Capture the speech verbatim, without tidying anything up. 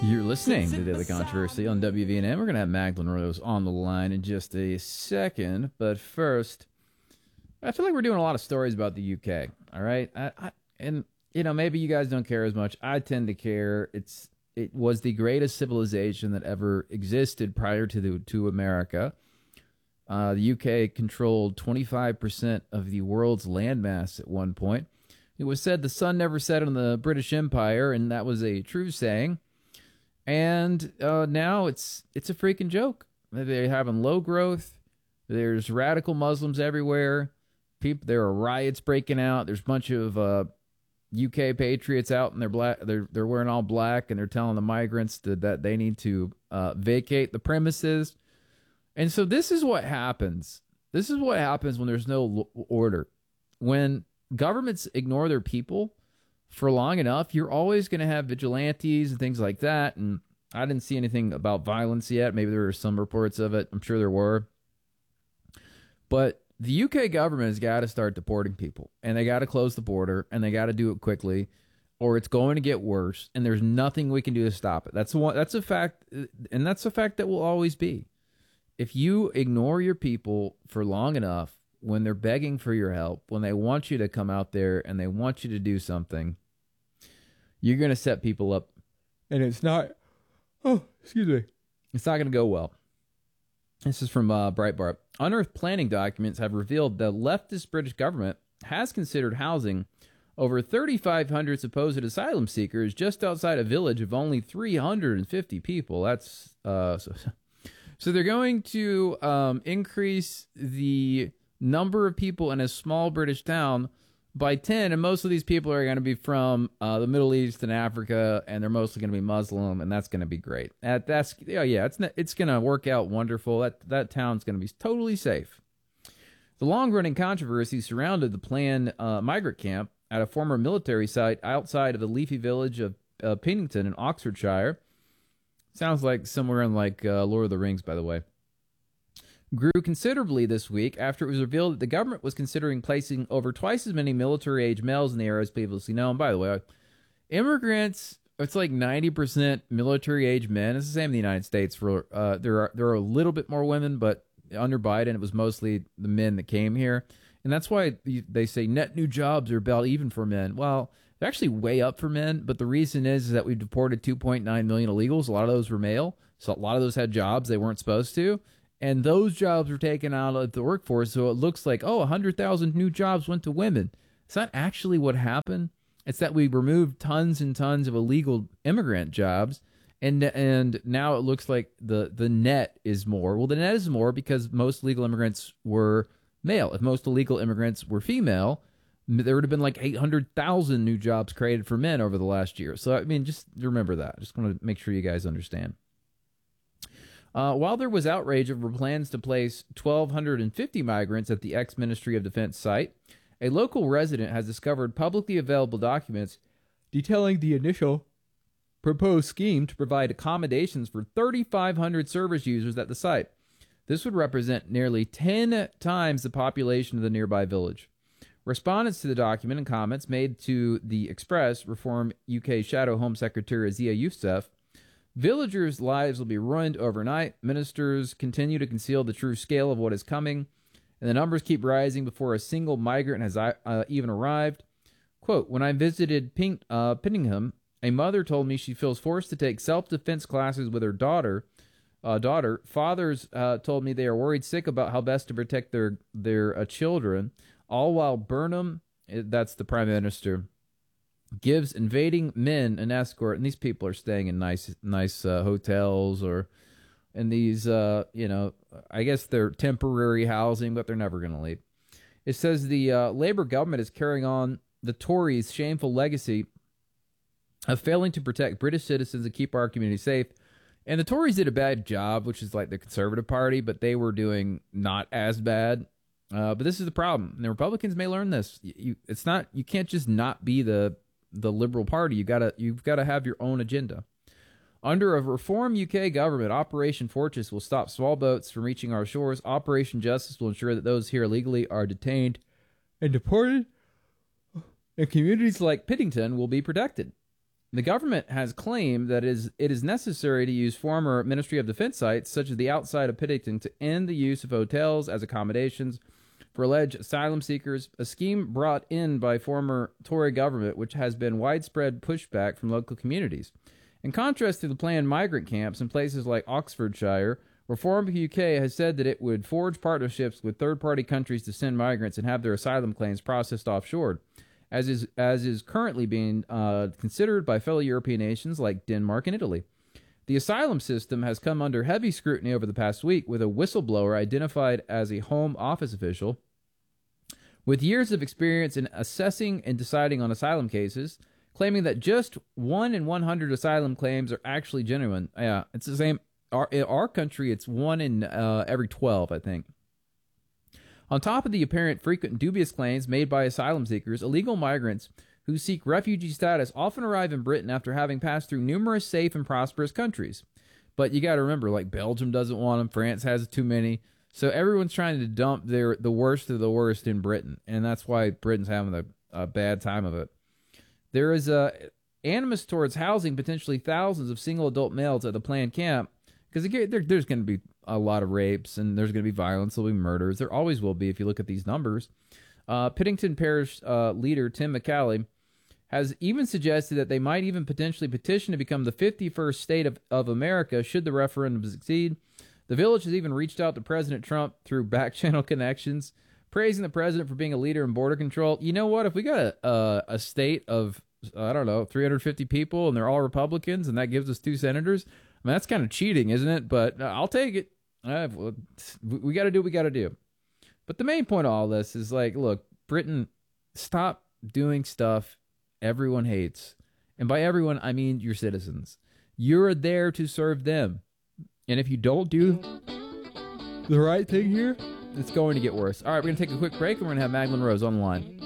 You're listening to Daily Controversy on W V N M. We're going to have Magdalene Rose on the line in just a second. But first, I feel like we're doing a lot of stories about the U K. All right? I, I, and, you know, maybe you guys don't care as much. I tend to care. It's It was the greatest civilization that ever existed prior to, the, to America. Uh, the U K controlled twenty-five percent of the world's landmass at one point. It was said the sun never set on the British Empire, and that was a true saying. And uh, now it's it's a freaking joke. They're having low growth. There's radical Muslims everywhere. People, there are riots breaking out. There's a bunch of uh, U K patriots out, and they're black. They're they're wearing all black, and they're telling the migrants to, that they need to uh, vacate the premises. And so this is what happens. This is what happens when there's no order. When governments ignore their people for long enough, you're always going to have vigilantes and things like that. And I didn't see anything about violence yet. Maybe there were some reports of it. I'm sure there were. But the U K government has got to start deporting people, and they got to close the border, and they got to do it quickly, or it's going to get worse. And there's nothing we can do to stop it. That's one. That's a fact, and that's a fact that will always be. If you ignore your people for long enough, when they're begging for your help, when they want you to come out there and they want you to do something, you're going to set people up. And it's not, oh, excuse me. It's not going to go well. This is from uh, Breitbart. Unearthed planning documents have revealed the leftist British government has considered housing over thirty-five hundred supposed asylum seekers just outside a village of only three hundred fifty people. That's, uh, so, so they're going to um, increase the number of people in a small British town by ten, and most of these people are going to be from uh, the Middle East and Africa, and they're mostly going to be Muslim, and that's going to be great. Uh, that's yeah, yeah, it's not, it's going to work out wonderful. That that town's going to be totally safe. The long-running controversy surrounded the planned uh, migrant camp at a former military site outside of the leafy village of uh, Pennington in Oxfordshire. Sounds like somewhere in like uh, Lord of the Rings, by the way. Grew considerably this week after it was revealed that the government was considering placing over twice as many military-age males in the area as previously known. By the way, immigrants, it's like ninety percent military-age men. It's the same in the United States. For uh, there are there are a little bit more women, but under Biden, it was mostly the men that came here. And that's why they say net new jobs are about even for men. Well, they're actually way up for men, but the reason is, is that we've deported two point nine million illegals. A lot of those were male, so a lot of those had jobs they weren't supposed to. And those jobs were taken out of the workforce, so it looks like, oh, one hundred thousand new jobs went to women. It's not actually what happened. It's that we removed tons and tons of illegal immigrant jobs, and and now it looks like the, the net is more. Well, the net is more because most illegal immigrants were male. If most illegal immigrants were female, there would have been like eight hundred thousand new jobs created for men over the last year. So, I mean, just remember that. I just want to make sure you guys understand. Uh, while there was outrage over plans to place one thousand two hundred fifty migrants at the ex-Ministry of Defense site, a local resident has discovered publicly available documents detailing the initial proposed scheme to provide accommodations for thirty-five hundred service users at the site. This would represent nearly ten times the population of the nearby village. Respondents to the document and comments made to the Express Reform U K Shadow Home Secretary Azia Youssef. Villagers' lives will be ruined overnight. Ministers continue to conceal the true scale of what is coming, and the numbers keep rising before a single migrant has uh, even arrived. Quote, when I visited Pink, uh, Pinningham, a mother told me she feels forced to take self-defense classes with her daughter. Uh, daughter. Fathers uh, told me they are worried sick about how best to protect their, their uh, children, all while Burnham, that's the Prime Minister, gives invading men an escort, and these people are staying in nice, nice uh, hotels or in these, uh, you know, I guess they're temporary housing, but they're never going to leave. It says the uh, Labour government is carrying on the Tories' shameful legacy of failing to protect British citizens and keep our community safe. And the Tories did a bad job, which is like the Conservative Party, but they were doing not as bad. Uh, but this is the problem. And the Republicans may learn this. You, you, it's not. You can't just not be the the Liberal Party. You gotta. You've got to have your own agenda. Under a reform U K government, Operation Fortress will stop small boats from reaching our shores. Operation Justice will ensure that those here illegally are detained and deported, and communities like Piddington will be protected. The government has claimed that it is, it is necessary to use former Ministry of Defense sites, such as the outside of Piddington, to end the use of hotels as accommodations for alleged asylum seekers, a scheme brought in by former Tory government, which has been widespread pushback from local communities. In contrast to the planned migrant camps in places like Oxfordshire, Reform U K has said that it would forge partnerships with third-party countries to send migrants and have their asylum claims processed offshore, as is as is currently being uh, considered by fellow European nations like Denmark and Italy. The asylum system has come under heavy scrutiny over the past week, with a whistleblower identified as a Home Office official with years of experience in assessing and deciding on asylum cases, claiming that just one in one hundred asylum claims are actually genuine. Yeah, it's the same. Our, in our country, it's one in uh, every twelve, I think. On top of the apparent frequent dubious claims made by asylum seekers, illegal migrants who seek refugee status often arrive in Britain after having passed through numerous safe and prosperous countries. But you got to remember, like, Belgium doesn't want them, France has too many, so everyone's trying to dump their the worst of the worst in Britain, and that's why Britain's having a, a bad time of it. There is a animus towards housing potentially thousands of single adult males at the planned camp, because there, there's going to be a lot of rapes, and there's going to be violence, there'll be murders. There always will be if you look at these numbers. Uh, Piddington Parish uh, leader Tim McCalley has even suggested that they might even potentially petition to become the fifty-first state of, of America should the referendum succeed. The village has even reached out to President Trump through back-channel connections, praising the president for being a leader in border control. You know what? If we got a, a, a state of, I don't know, three hundred fifty people, and they're all Republicans, and that gives us two senators, I mean, that's kind of cheating, isn't it? But uh, I'll take it. Uh, we got to do what we got to do. But the main point of all this is, like, look, Britain, stop doing stuff everyone hates. And by everyone, I mean your citizens. You're there to serve them. And if you don't do the right thing here, it's going to get worse. All right, we're going to take a quick break, and we're going to have Magdalene Rose on the line.